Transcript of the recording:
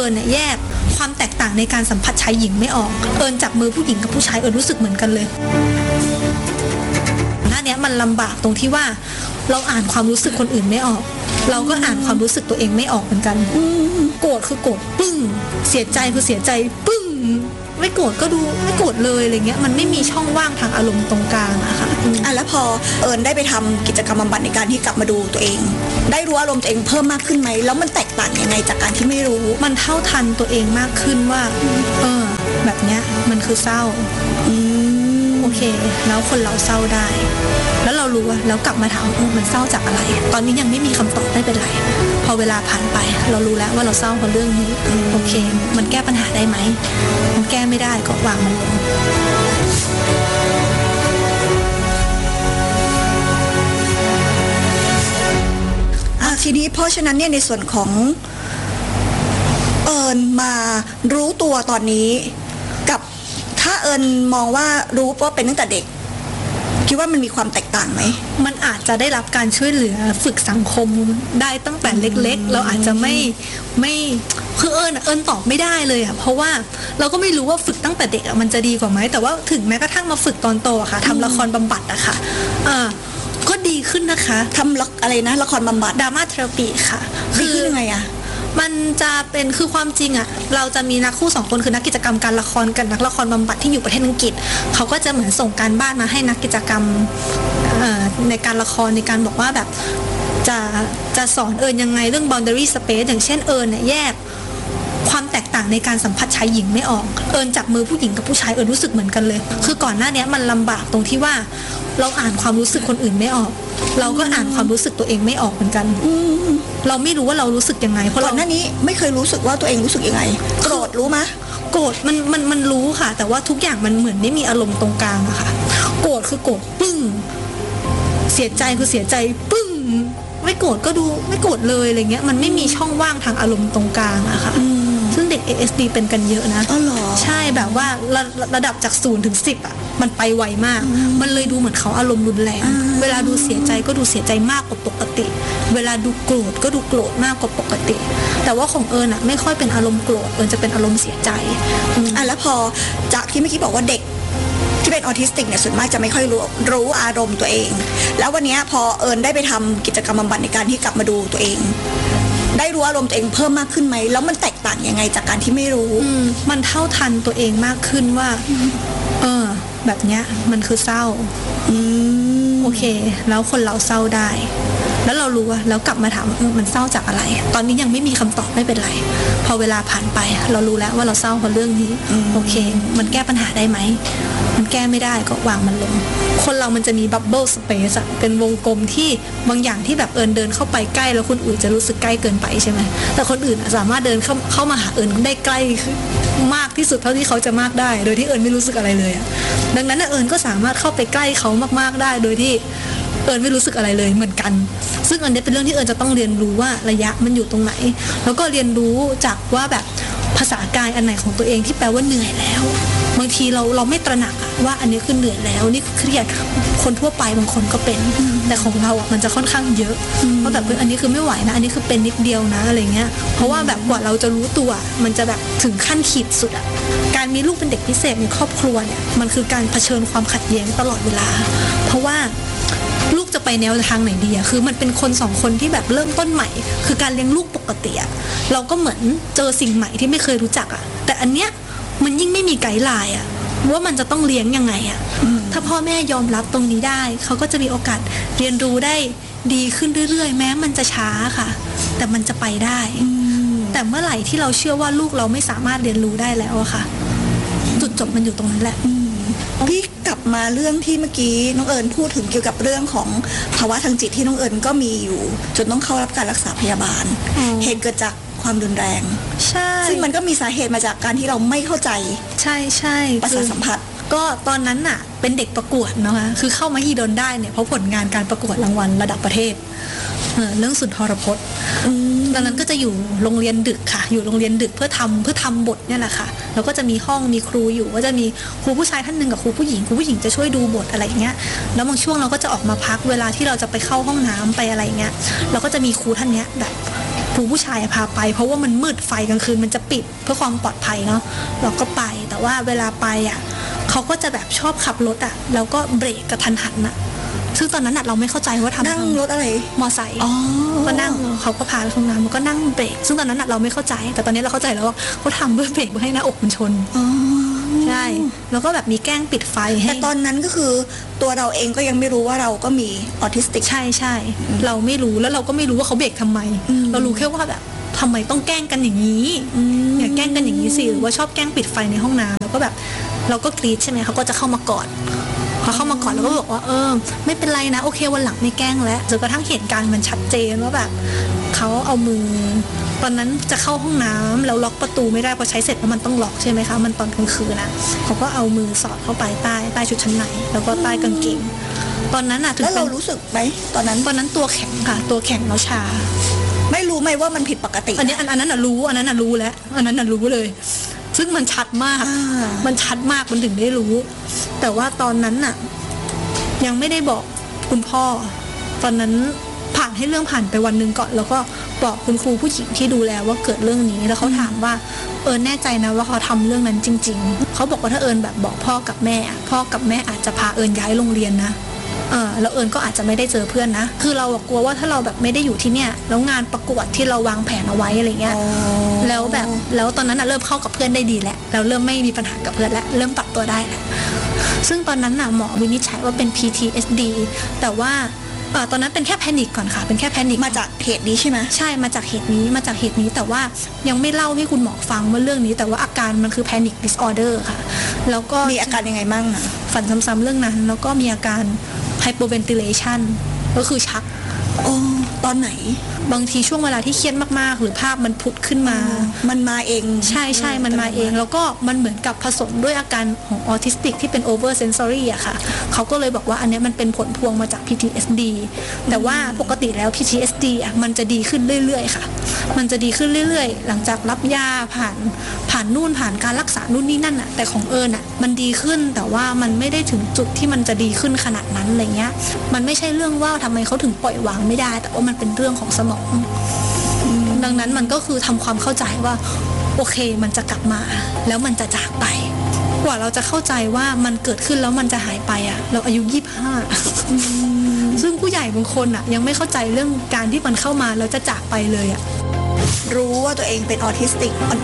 ญเนี่ยแยกความแตกต่างในการสัมผัสชายหญิงไม่ออกเอิญจับมือผู้หญิงกับผู้ชายเอิญรู้สึกเหมือนกันเลยหน้าเนี้ยมันลำบากตรงที่ว่าเราอ่านความรู้สึกคนอื่นไม่ออกเราก็อ่านความรู้สึกตัวเองไม่ออกเหมือนกันโกรธคือโกรธปึ้งเสียใจคือเสียใจปึ้งไม่โกรธก็ดูไม่โกรธเลยอะไรเงี้ยมันไม่มีช่องว่างทางอารมณ์ตรงกลางอะค่ะแล้วพอเอิญได้ไปทำกิจกรรมบำบัดในการที่กลับมาดูตัวเองได้รู้อารมณ์ตัวเองเพิ่มมากขึ้นไหมแล้วมันแตกต่างยังไงจากการที่ไม่รู้มันเท่าทันตัวเองมากขึ้นว่าแบบเนี้ยมันคือเศร้าโอเคแล้วคนเราเศร้าได้แล้วเรารู้แล้วกลับมาถามมันเศร้าจากอะไรตอนนี้ยังไม่มีคำตอบไม่เป็นไรพอเวลาผ่านไปเรารู้แล้วว่าเราเศร้าเพราะเรื่องนี้โอเคมันแก้ปัญหาได้ไหมมันแก้ไม่ได้ก็วางมันลงทีนี้เพราะฉะนั้นเนี่ยในส่วนของเอิญมารู้ตัวตอนนี้กับถ้าเอิญมองว่ารู้ว่าเป็นตั้งแต่เด็กคิดว่ามันมีความแตกต่างไหมมันอาจจะได้รับการช่วยเหลือฝึกสังคมได้ตั้งแต่เล็กๆเราอาจจะไม่คือเอิญตอบไม่ได้เลยเพราะว่าเราก็ไม่รู้ว่าฝึกตั้งแต่เด็กมันจะดีกว่าไหมแต่ว่าถึงแม้กระทั่งมาฝึกตอนโตค่ะทำละครบำบัดก็ดีขึ้นนะคะทำอะไรนะละครบำบัดดราม่าเทอราปีค่ะคือยังไงมันจะเป็นคือความจริงเราจะมีนักคู่2คนคือนักกิจกรรมการละครกับนักละครบำบัดที่อยู่ประเทศอังกฤษเขาก็จะเหมือนส่งการบ้านมาให้นักกิจกรรมในการละครในการบอกว่าแบบจะสอนเอิญยังไงเรื่อง boundary space อย่างเช่นเอิญเนี่ยแยกความแตกต่างในการสัมผัสชายหญิงไม่ออกเอิญจับมือผู้หญิงกับผู้ชายเอิญรู้สึกเหมือนกันเลยคือก่อนหน้านี้มันลำบากตรงที่ว่าเราอ่านความรู้สึกคนอื่นไม่ออกเราก็อ่านความรู้สึกตัวเองไม่ออกเหมือนกันเราไม่รู้ว่าเรารู้สึกยังไงเพราะก่อนหน้านี้ไม่เคยรู้สึกว่าตัวเองรู้สึกยังไงโกรธรู้ไหมโกรธมันรู้ค่ะแต่ว่าทุกอย่างมันเหมือนไม่มีอารมณ์ตรงกลางอะค่ะโกรธคือโกรธปึ้งเสียใจคือเสียใจปึ้งไม่โกรธก็ดูไม่โกรธเลยอะไรเงี้ยมันไม่มีช่องว่างทางอารมณ์ตรงกลางอะค่ะซึ่งเด็ก ASD เป็นกันเยอะนะอ๋อเหรอใช่แบบว่าระดับจาก0 ถึง 10มันไปไวมากมันเลยดูเหมือนเขาอารมณ์รุนแรงเวลาดูเสียใจก็ดูเสียใจมากกว่าปกติเวลาดูโกรธก็ดูโกรธมากกว่าปกติแต่ว่าของเอิญไม่ค่อยเป็นอารมณ์โกรธเอิญจะเป็นอารมณ์เสียใจแล้วพอจากที่เมื่อกี้บอกว่าเด็กที่เป็นออทิสติกเนี่ยส่วนมากจะไม่ค่อยรู้อารมณ์ตัวเองแล้ววันนี้พอเอิญได้ไปทำกิจกรรมบำบัดในการที่กลับมาดูตัวเองได้รู้อารมณ์ตัวเองเพิ่มมากขึ้นไหมแล้วมันแตกต่างยังไงจากการที่ไม่รู้มันเท่าทันตัวเองมากขึ้นว่าแบบเนี้ยมันคือเศร้าโอเคแล้วคนเราเศร้าได้แล้วเรารู้แล้วกลับมาถามมันเศร้าจากอะไรตอนนี้ยังไม่มีคำตอบไม่เป็นไรพอเวลาผ่านไปเรารู้แล้วว่าเราเศร้าเพราะเรื่องนี้โอเคมันแก้ปัญหาได้ไหมมันแก้ไม่ได้ก็วางมันลงคนเรามันจะมีบับเบิ้ลสเปซเป็นวงกลมที่บางอย่างที่แบบเอิญเดินเข้าไปใกล้แล้วคนอื่นจะรู้สึกใกล้เกินไปใช่ไหมแต่คนอื่นสามารถเดินเข้ามาหาเอิญได้ใกล้มากที่สุดเท่าที่เขาจะมากได้โดยที่เอิญไม่รู้สึกอะไรเลยดังนั้นเอิญก็สามารถเข้าไปใกล้เขามากๆได้โดยที่เอิญไม่รู้สึกอะไรเลยเหมือนกันซึ่งอันนี้เป็นเรื่องที่เอิญจะต้องเรียนรู้ว่าระยะมันอยู่ตรงไหนแล้วก็เรียนรู้จากว่าแบบภาษากายอันไหนของตัวเองที่แปลว่าเหนื่อยแล้วบางทีเราไม่ตระหนักว่าอันนี้คือเหนื่อยแล้วนี่เครียดคนทั่วไปบางคนก็เป็นแต่ของเรามันจะค่อนข้างเยอะเพราะแบบอันนี้คือไม่ไหวนะอันนี้คือเป็นนิดเดียวนะอะไรเงี้ยเพราะว่าแบบกว่าเราจะรู้ตัวมันจะแบบถึงขั้นขีดสุดการมีลูกเป็นเด็กพิเศษในครอบครัวเนี่ยมันคือการเผชิญความขัดแย้งตลอดเวลาเพราะว่าลูกจะไปแนวทางไหนดีคือมันเป็นคน2คนที่แบบเริ่มต้นใหม่คือการเลี้ยงลูกปกติเราก็เหมือนเจอสิ่งใหม่ที่ไม่เคยรู้จักแต่อันเนี้ยมันยิ่งไม่มีไกด์ไลน์ว่ามันจะต้องเลี้ยงยังไงถ้าพ่อแม่ยอมรับตรงนี้ได้เขาก็จะมีโอกาสเรียนรู้ได้ดีขึ้นเรื่อยๆแม้มันจะช้าค่ะแต่มันจะไปได้แต่เมื่อไหร่ที่เราเชื่อว่าลูกเราไม่สามารถเรียนรู้ได้แล้วค่ะจุดจบมันอยู่ตรงนั้นแหละพี่กลับมาเรื่องที่เมื่อกี้น้องเอิญพูดถึงเกี่ยวกับเรื่องของภาวะทางจิตที่น้องเอิญก็มีอยู่จนต้องเข้ารับการรักษาพยาบาลเหตุเกิดจากความรุนแรงใช่ซึ่งมันก็มีสาเหตุมาจากการที่เราไม่เข้าใจใช่ประสาทสัมผัสก็ตอนนั้นเป็นเด็กประกวดนะคะคือเข้ามาฮีดนได้เนี่ยเพราะผลงานการประกวดรางวัลระดับประเทศเรื่องสุนทรพจน์ตอนนั้นก็จะอยู่โรงเรียนดึกค่ะอยู่โรงเรียนดึกเพื่อทำบทเนี่ยแหละค่ะแล้วก็จะมีห้องมีครูอยู่ก็จะมีครูผู้ชายท่านนึงกับครูผู้หญิงจะช่วยดูบทอะไรเงี้ยแล้วบางช่วงเราก็จะออกมาพักเวลาที่เราจะไปเข้าห้องน้ำไปอะไรเงี้ยเราก็จะมีครูท่านเนี้ยแบบครูผู้ชายพาไปเพราะว่ามันมืดไฟกลางคืนมันจะปิดเพื่อความปลอดภัยเนาะเราก็ไปแต่ว่าเวลาไปอ่ะเขาก็จะแบบชอบขับรถอ่ะแล้วก็เบรกกระทันหันอ่ะซึ่งตอนนั้นเราไม่เข้าใจว่าทำนั่งรถอะไรมอไซค์ก็นั่งเขาก็พาไปห้องน้ำมันก็นั่งเบรกซึ่งตอนนั้นเราไม่เข้าใจแต่ตอนนี้เราเข้าใจแล้วว่าเขาทำเพื่อเบรกเพื่อให้หน้าอกมันชนใช่แล้วก็แบบมีแกล้งปิดไฟให้แต่ตอนนั้นก็คือตัวเราเองก็ยังไม่รู้ว่าเราก็มีออทิสติกใช่เราไม่รู้แล้วเราก็ไม่รู้ว่าเขาเบรกทำไมเรารู้แค่ว่าแบบทำไมต้องแกล้งกันอย่างนี้อย่าแกล้งกันอย่างนี้สิหรือว่าชอบแกล้งปิดไฟในห้องน้ำแล้วก็แบบเราก็กรี๊ดใช่ไหมเขาก็จะเข้ามากอดพอเข้ามาก่อนแล้วก็บอกว่าไม่เป็นไรนะโอเควันหลังไม่แกล้งแล้วจนกระทั่งเหตุการณ์มันชัดเจนว่าแบบเขาเอามือตอนนั้นจะเข้าห้องน้ำแล้วล็อกประตูไม่ได้พอใช้เสร็จแล้วมันต้องล็อกใช่ไหมคะมันตอนกลางคืนนะเขาก็เอามือสอดเข้าไปใต้ชุดชั้นในแล้วก็ใต้กางเกงตอนนั้นถึงแล้วเรารู้สึกไหมตอนนั้นตัวแข็งค่ะตัวแข็งแล้วชาไม่รู้ไหมว่ามันผิดปกติอันนั้นรู้แล้วอันนั้นรู้เลยซึ่งมันชัดมากมันถึงได้รู้แต่ว่าตอนนั้นน่ะยังไม่ได้บอกคุณพ่อตอนนั้นผ่านให้เรื่องผ่านไปวันนึงก่อนแล้วก็บอกคุณครูผู้หญิงที่ดูแลว่าเกิดเรื่องนี้แล้วเขาถามว่าแน่ใจนะว่าเขาทำเรื่องนั้นจริงๆเขาบอกว่าถ้าแบบบอกพ่อกับแม่อาจจะพาย้ายโรงเรียนนะแล้วก็อาจจะไม่ได้เจอเพื่อนนะคือเรากลัวว่าถ้าเราแบบไม่ได้อยู่ที่เนี่ยแล้วงานประกวดที่เราวางแผนเอาไว้อะไรเงี้ยแล้วตอนนั้นเริ่มเข้ากับเพื่อนได้ดีแล้วเราเริ่มไม่มีปัญหากับเพื่อนแล้วเริ่มปรับตัวได้แล้วซึ่งตอนนั้นหมอวินิจฉัยว่าเป็น PTSD แต่ว่าตอนนั้นเป็นแค่แพนิคก่อนค่ะเป็นแค่แพนิคมาจากเหตุนี้ใช่ไหมใช่มาจากเหตุนี้แต่ว่ายังไม่เล่าให้คุณหมอฟังว่าเรื่องนี้แต่ว่าอาการมันคือ Panic Disorder ค่ะแล้วก็มีอาการยังไงบ้างฝันซ้ำๆเรื่องนั้นแล้วก็มีอาการ Hyperventilation ก็คือชักตอนไหนบางทีช่วงเวลาที่เครียดมากๆหรือภาพมันผุดขึ้นมามันมาเองใช่มันมาเองแล้วก็มันเหมือนกับผสมด้วยอาการของออทิสติกที่เป็น over sensory อะค่ะเขาก็เลยบอกว่าอันนี้มันเป็นผลพวงมาจาก PTSD แต่ว่าปกติแล้ว PTSD อะมันจะดีขึ้นเรื่อยๆค่ะมันจะดีขึ้นเรื่อยๆหลังจากรับยาผ่านผ่านการรักษานู่นนี่นั่นอะแต่ของอะมันดีขึ้นแต่ว่ามันไม่ได้ถึงจุดที่มันจะดีขึ้นขนาดนั้นอะไรเงี้ยมันไม่ใช่เรื่องว่าทำไมเขาถึงปล่อยวางไม่ได้แต่ว่ามันเป็นเรื่องของสมองดังนั้นมันก็คือทำความเข้าใจว่าโอเคมันจะกลับมาแล้วมันจะจากไปกว่าเราจะเข้าใจว่ามันเกิดขึ้นแล้วมันจะหายไปเราอายุ25ซึ่งผู้ใหญ่บางคนยังไม่เข้าใจเรื่องการที่มันเข้ามาแล้วจะจากไปเลยรู้ว่าตัวเองเป็นออทิสติก